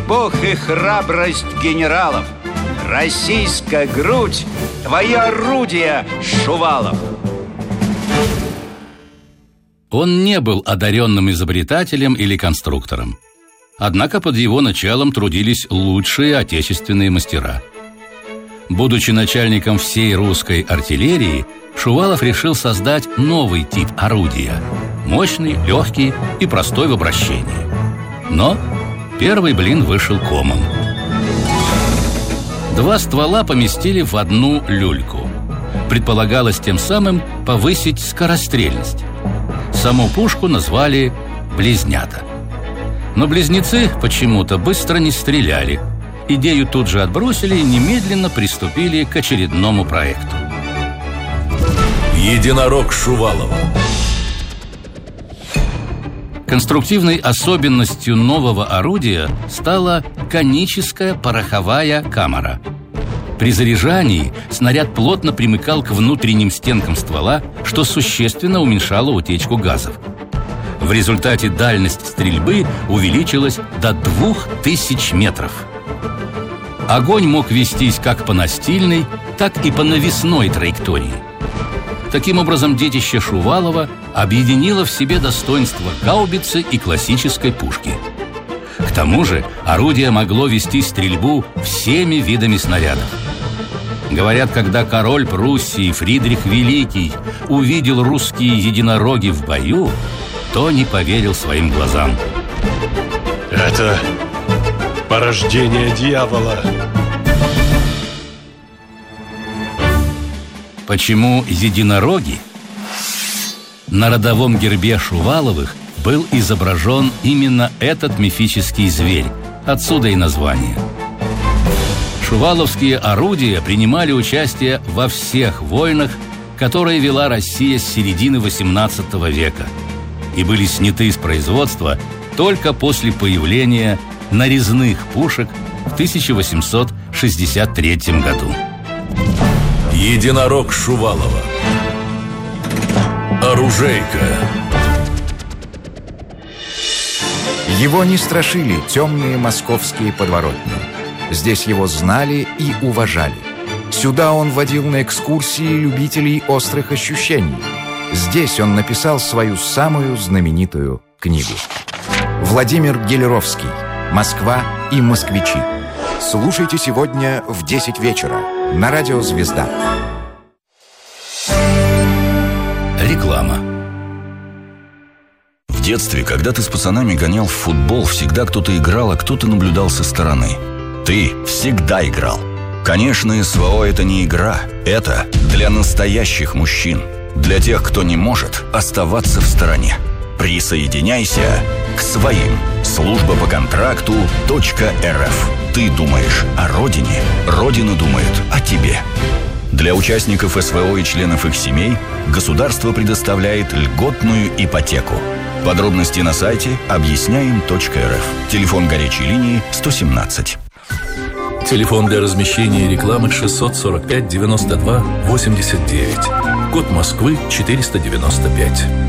Бог и храбрость генералов. Российская грудь — твои орудия, Шувалов. Он не был одаренным изобретателем или конструктором. Однако под его началом трудились лучшие отечественные мастера. Будучи начальником всей русской артиллерии, Шувалов решил создать новый тип орудия – мощный, легкий и простой в обращении. Но первый блин вышел комом. Два ствола поместили в одну люльку. Предполагалось тем самым повысить скорострельность. Саму пушку назвали «Близнята». Но близнецы почему-то быстро не стреляли. Идею тут же отбросили и немедленно приступили к очередному проекту. Единорог Шувалова. Конструктивной особенностью нового орудия стала коническая пороховая камера. При заряжании снаряд плотно примыкал к внутренним стенкам ствола, что существенно уменьшало утечку газов. В результате дальность стрельбы увеличилась до 2000 метров. Огонь мог вестись как по настильной, так и по навесной траектории. Таким образом, детище Шувалова объединило в себе достоинства гаубицы и классической пушки. К тому же орудие могло вести стрельбу всеми видами снарядов. Говорят, когда король Пруссии Фридрих Великий увидел русские единороги в бою, то не поверил своим глазам. Это порождение дьявола. Почему единороги? На родовом гербе Шуваловых был изображен именно этот мифический зверь. Отсюда и название. Шуваловские орудия принимали участие во всех войнах, которые вела Россия с середины XVIII века, и были сняты из производства только после появления нарезных пушек в 1863 году. Единорог Шувалова. Оружейка. Его не страшили темные московские подворотни. Здесь его знали и уважали. Сюда он водил на экскурсии любителей острых ощущений. Здесь он написал свою самую знаменитую книгу. Владимир Гелеровский. «Москва и москвичи». Слушайте сегодня в 10 вечера на радио «Звезда». Реклама. В детстве, когда ты с пацанами гонял в футбол, всегда кто-то играл, а кто-то наблюдал со стороны. Ты всегда играл. Конечно, СВО – это не игра. Это для настоящих мужчин. Для тех, кто не может оставаться в стороне. Присоединяйся к своим. Служба по контракту .рф. Ты думаешь о родине, Родина думает о тебе. Для участников СВО и членов их семей государство предоставляет льготную ипотеку. Подробности на сайте объясняем.рф. Телефон горячей линии 117. Телефон для размещения рекламы 645 92 89. Код Москвы 495.